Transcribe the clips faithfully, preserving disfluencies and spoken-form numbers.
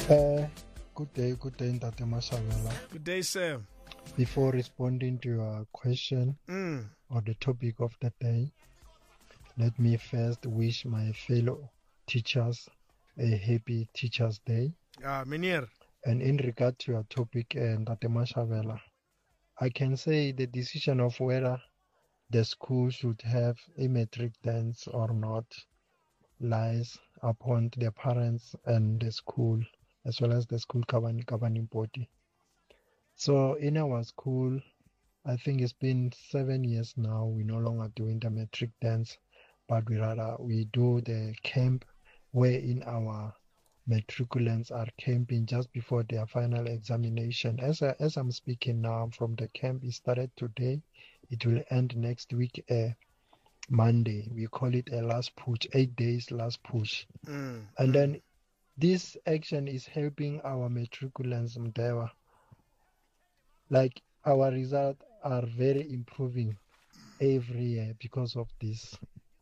Uh, good day, good day, Ntate Mashabela. Good day, sir. Before responding to your question Mm. or the topic of the day, let me first wish my fellow teachers a happy Teachers' Day. Ah, meneer. And in regard to your topic, uh, Ntate Mashabela, I can say the decision of whether the school should have a matric dance or not lies upon the parents and the school, as well as the school governing, governing body. So in our school, I think it's been seven years now, we're no longer doing the matric dance, but we rather we do the camp wherein our matriculants are camping just before their final examination. As, I, as I'm speaking now from the camp, it started today. It will end next week, uh, Monday. We call it a last push, eight days last push. Mm. And mm. then this action is helping our matriculants, Mdewa. Like our results are very improving every year because of this.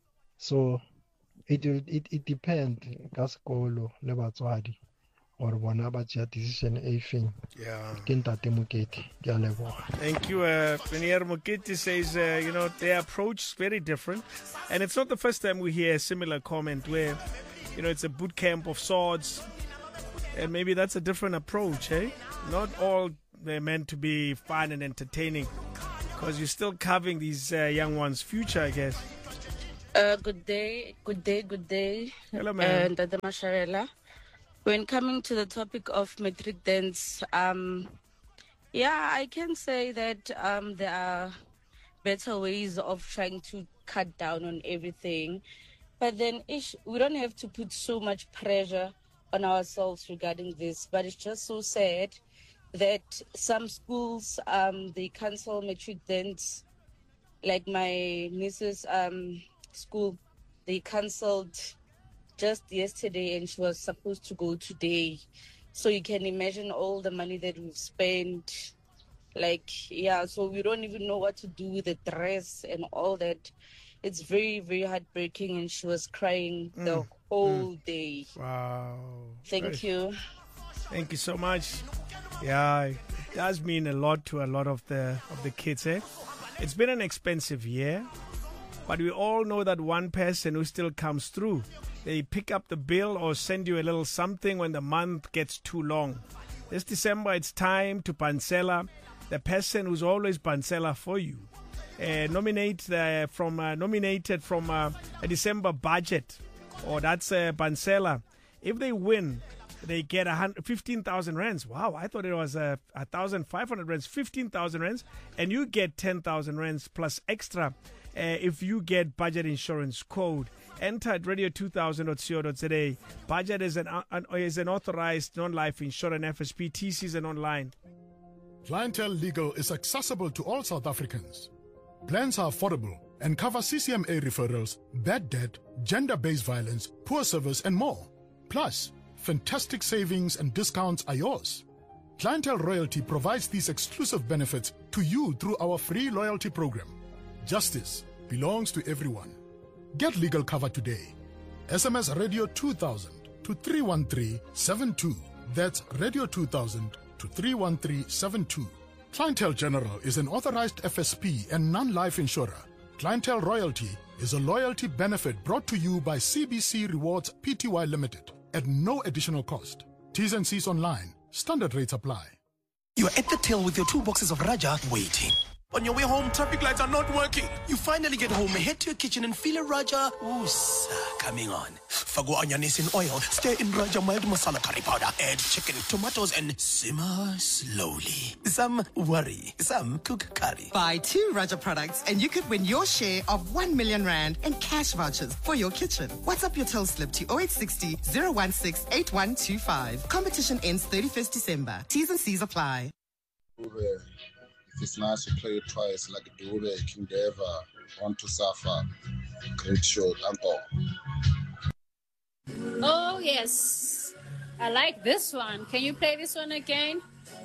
So it will it, it depends ka sekolo le batswadi or bona ba tšea decision e feng. Yeah. Ke Ntate Mokete, ke a leboga. Thank you. Uh, Meneer Mokete says, uh, you know, their approach is very different. And it's not the first time we hear a similar comment where, you know, it's a boot camp of sorts. And maybe that's a different approach, eh? Not all they're meant to be fun and entertaining, because you're still carving these uh, young ones' future, I guess. Uh, good day, good day, good day. Hello, ma'am. Uh, Ntate Mashabela. When coming to the topic of matric dance, um, yeah, I can say that um, there are better ways of trying to cut down on everything. But then ish, we don't have to put so much pressure on ourselves regarding this. But it's just so sad that some schools, um, they cancel matric dance. Like my niece's um, school, they cancelled just yesterday and she was supposed to go today. So you can imagine all the money that we've spent. Like, yeah, so we don't even know what to do with the dress and all that. It's very, very heartbreaking, and she was crying mm. the whole mm. day. Wow. Thank Great. you. Thank you so much. Yeah, it does mean a lot to a lot of the of the kids, eh? It's been an expensive year, but we all know that one person who still comes through. They pick up the bill or send you a little something when the month gets too long. This December, it's time to Pansela, the person who's always Pansela for you. Uh, nominate uh, from uh, nominated from uh, a December budget, or that's uh, Pansela. If they win, they get a fifteen thousand rands. Wow, I thought it was a uh, one thousand five hundred rands, fifteen thousand rands, and you get ten thousand rands plus extra uh, if you get budget insurance code. Enter at radio two thousand dot co dot za. Budget is an, an, is an authorized non-life insurance, F S P, T Cs and online. Clientele Legal is accessible to all South Africans. Plans are affordable and cover C C M A referrals, bad debt, gender-based violence, poor service, and more. Plus, fantastic savings and discounts are yours. Clientele Royalty provides these exclusive benefits to you through our free loyalty program. Justice belongs to everyone. Get legal cover today. S M S Radio two thousand to three one three seven two. That's Radio two thousand to three one three seven two. Clientele General is an authorized F S P and non-life insurer. Clientele Royalty is a loyalty benefit brought to you by C B C Rewards Pty Limited at no additional cost. T's and C's online. Standard rates apply. You're at the till with your two boxes of Raja waiting. On your way home, traffic lights are not working. You finally get home, head to your kitchen and feel a Raja ooh, coming on. Fago onions in oil, stir in Raja mild masala curry powder, add chicken, tomatoes, and simmer slowly. Some worry, some cook curry. Buy two Raja products and you could win your share of one million rand and cash vouchers for your kitchen. WhatsApp your till slip to oh eight six oh, oh one six, eight one two five. Competition ends thirty-first December. T's and C's apply. If it's nice to play it twice, like Dube, King Deva, Want to Suffer, great show, Anto. Oh, yes. I like this one. Can you play this one again?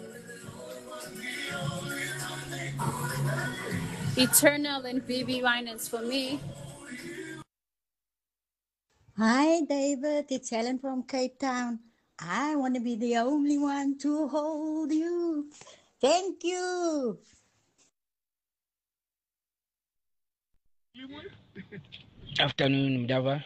Eternal and B B Winans for me. Hi, David. It's Helen from Cape Town. I want to be the only one to hold you. Thank you. Afternoon, Mdava.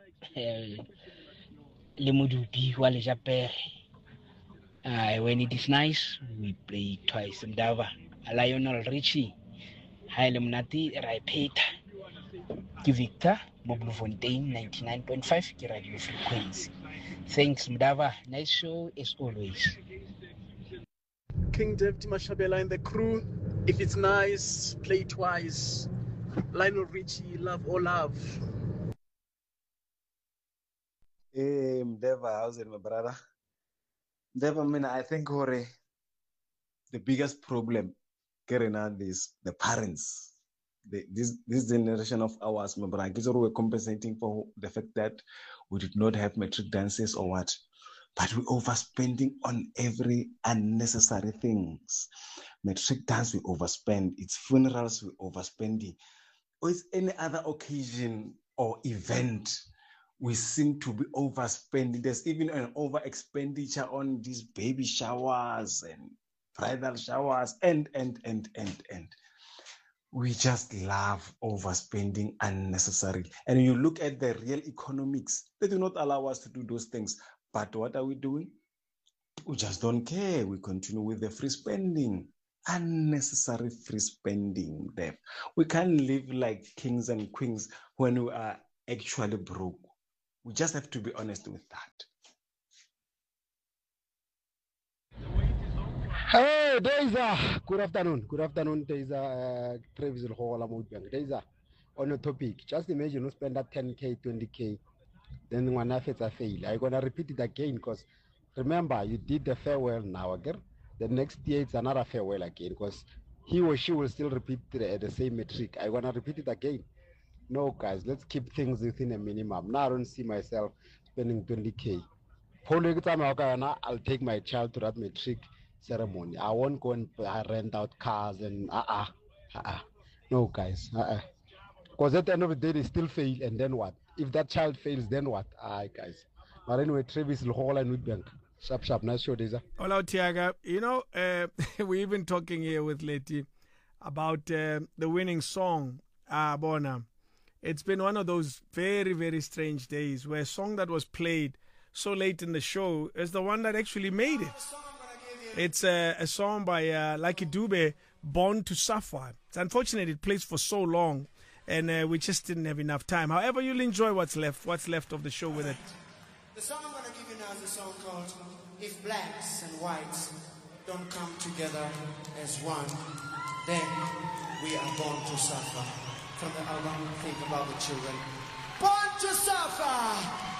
Le Mudupi, Wale Japere. When it is nice, we play twice. Mdava. Lionel Richie. Haile Mnati, Raipeta. Victor, Boblofontein, ninety-nine point five, Radio Frequency. Thanks, Mdava. Nice show as always. King David Mashabela and the crew. If it's nice, play twice. Lionel Richie, love or love. Hey, Mdeva, how's it, my brother? Mdeva, I mean, I think Hore, the biggest problem carrying on is the parents. The, this this generation of ours, my brother, we're compensating for the fact that we did not have metric dances or what, but we're overspending on every unnecessary things. Metric dance, we overspend. It's funerals, we overspending. Or it's any other occasion or event, we seem to be overspending. There's even an over expenditure on these baby showers and bridal showers and, and, and, and, and. We just love overspending unnecessarily. And when you look at the real economics, they do not allow us to do those things. But what are we doing? We just don't care. We continue with the free spending. Unnecessary free spending there. We can't live like kings and queens when we are actually broke. We just have to be honest with that. Hey, Deiza. Good afternoon. Good afternoon, Deiza. Uh, Travis Lhola Moodbank. Deiza, on a topic, just imagine you spend that ten K, twenty K, then when I fail, I'm going to repeat it again because remember, you did the farewell now again. The next year, it's another farewell again because he or she will still repeat the, the same metric. I'm going to repeat it again. No, guys, let's keep things within a minimum. Now I don't see myself spending twenty K. I'll take my child to that metric ceremony. I won't go and rent out cars and uh-uh, uh-uh. No, guys, uh-uh. Because at the end of the day, they still fail, and then what? If that child fails, then what? Ah, guys. But anyway, Travis Lhola and Woodbank. Sharp, sharp. Nice show, Deza. Hello, Tiaga. You know, uh, we've been talking here with Leti about uh, the winning song, Ah Bona. It's been one of those very, very strange days where a song that was played so late in the show is the one that actually made it. It's a, a song by uh, Lucky Dube, Born to Suffer. It's unfortunate it plays for so long, and uh, we just didn't have enough time. However, you'll enjoy what's left, what's left of the show with it. The song I'm going to give you now is a song called If Blacks and Whites Don't Come Together as One, Then We Are Born to Suffer. From the album Think About the Children. Born to Suffer!